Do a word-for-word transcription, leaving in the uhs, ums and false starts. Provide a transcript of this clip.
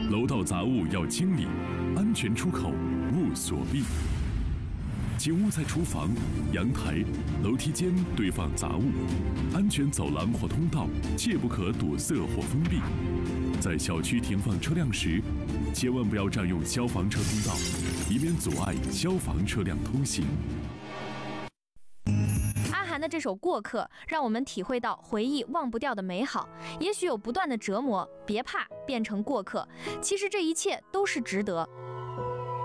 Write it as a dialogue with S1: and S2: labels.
S1: 楼道杂物要清理，安全出口勿锁闭。请勿在厨房、阳台、楼梯间堆放杂物，安全走廊或通道切不可堵塞或封闭。在小区停放车辆时，千万不要占用消防车通道，以免阻碍消防车辆通行。
S2: 阿涵的这首《过客》，让我们体会到回忆忘不掉的美好。也许有不断的折磨，别怕，变成过客。其实这一切都是值得。